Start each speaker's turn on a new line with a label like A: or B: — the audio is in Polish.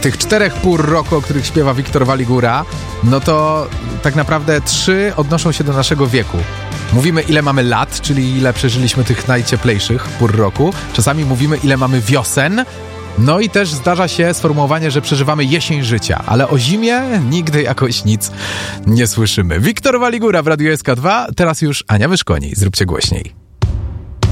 A: Tych 4 pór roku, o których śpiewa Wiktor Waligura, no to tak naprawdę 3 odnoszą się do naszego wieku. Mówimy, ile mamy lat, czyli ile przeżyliśmy tych najcieplejszych pór roku. Czasami mówimy, ile mamy wiosen. No i też zdarza się sformułowanie, że przeżywamy jesień życia, ale o zimie nigdy jakoś nic nie słyszymy. Wiktor Waligura w Radiu SK2, teraz już Ania Wyszkoniej. Zróbcie głośniej.